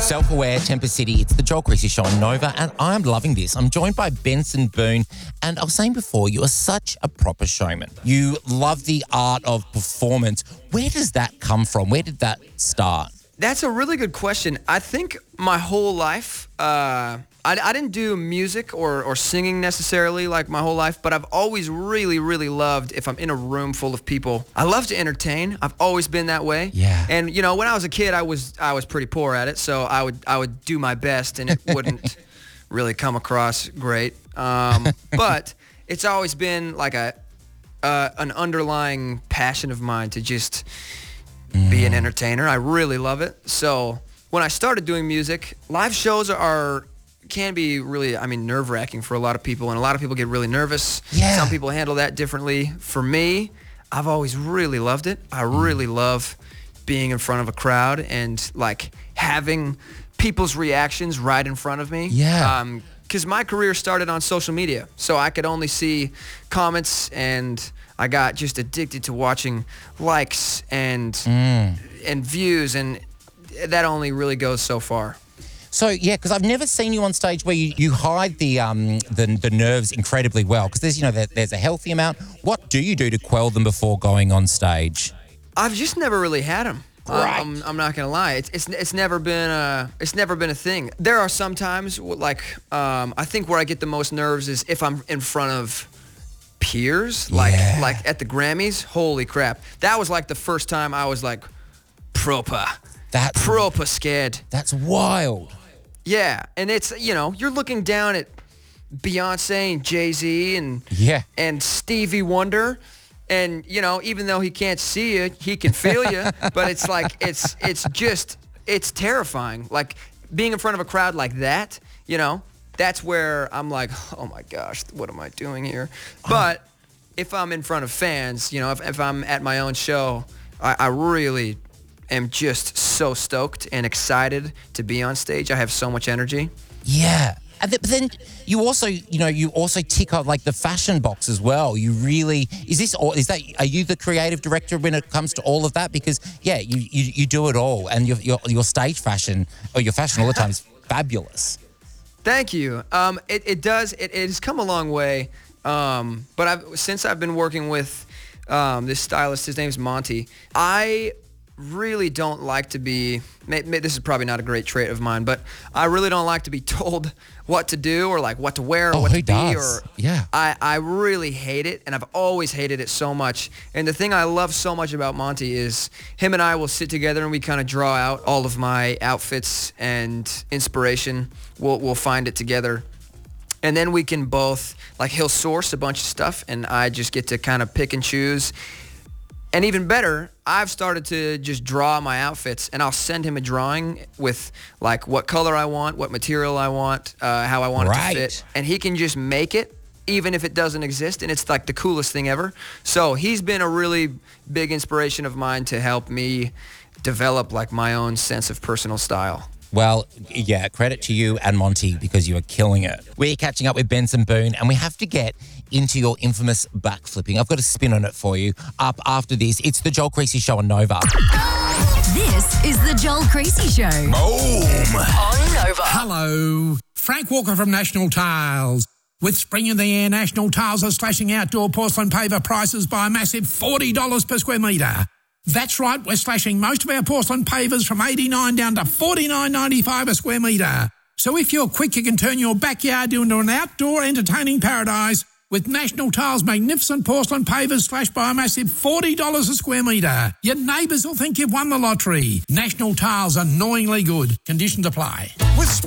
Self-aware, Temper City, it's the Joel Creasy Show on Nova, and I'm loving this. I'm joined by Benson Boone, and I was saying before, you are such a proper showman. You love the art of performance. Where does that come from? Where did that start? That's a really good question. I think my whole life, I didn't do music or singing necessarily like my whole life, but I've always really, really loved, if I'm in a room full of people, I love to entertain. I've always been that way. Yeah. And, you know, when I was a kid, I was pretty poor at it, so I would do my best, and it wouldn't really come across great. But it's always been like an underlying passion of mine to just be an entertainer. I really love it. So when I started doing music, live shows can be really, nerve-wracking for a lot of people, and a lot of people get really nervous. Yeah. Some people handle that differently. For me, I've always really loved it. I really love being in front of a crowd and like having people's reactions right in front of me. Yeah. Because my career started on social media, so I could only see comments, and I got just addicted to watching likes and views, and that only really goes so far. So, yeah, because I've never seen you on stage where you hide the nerves incredibly well, because there's a healthy amount. What do you do to quell them before going on stage? I've just never really had them. Right. I'm not gonna lie. It's never been a thing. There are some times I think where I get the most nerves is if I'm in front of peers, like at the Grammys. Holy crap! That was like the first time I was like proper scared. That's wild. Yeah, and it's you're looking down at Beyonce and Jay-Z and Stevie Wonder. And, even though he can't see you, he can feel you. But it's like, it's terrifying. Like, being in front of a crowd like that, that's where I'm like, oh my gosh, what am I doing here? But if I'm in front of fans, if I'm at my own show, I really am just so stoked and excited to be on stage. I have so much energy. Yeah. But then you also, tick off like the fashion box as well. You really, are you the creative director when it comes to all of that? Because you do it all, and your stage fashion or your fashion all the time is fabulous. Thank you. It has come a long way. But since I've been working with this stylist, his name's Monty, I really don't like to be, this is probably not a great trait of mine, but I really don't like to be told what to do or like what to wear or what to be. I really hate it, and I've always hated it so much. And the thing I love so much about Monty is him and I will sit together and we kind of draw out all of my outfits and inspiration. We'll find it together. And then we can both, like, he'll source a bunch of stuff and I just get to kind of pick and choose. And even better, I've started to just draw my outfits, and I'll send him a drawing with like what color I want, what material I want, how I want it to fit. And he can just make it even if it doesn't exist, and it's like the coolest thing ever. So he's been a really big inspiration of mine to help me develop like my own sense of personal style. Well, yeah, credit to you and Monty because you are killing it. We're catching up with Benson Boone, and we have to get into your infamous backflipping. I've got a spin on it for you up after this. It's the Joel Creasy Show on Nova. This is the Joel Creasy Show. Boom! On Nova. Hello, Frank Walker from National Tiles. With spring in the air, National Tiles are slashing outdoor porcelain paver prices by a massive $40 per square metre. That's right, we're slashing most of our porcelain pavers from $89 down to $49.95 a square metre. So if you're quick, you can turn your backyard into an outdoor entertaining paradise with National Tiles' magnificent porcelain pavers slashed by a massive $40 a square metre. Your neighbours will think you've won the lottery. National Tiles, annoyingly good. Conditions apply.